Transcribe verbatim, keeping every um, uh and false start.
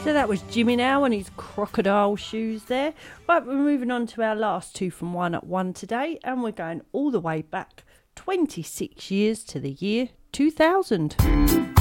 So that was Jimmy now and his crocodile shoes there. Right, we're moving on to our last two from one at one today, and we're going all the way back twenty-six years to the year two thousand.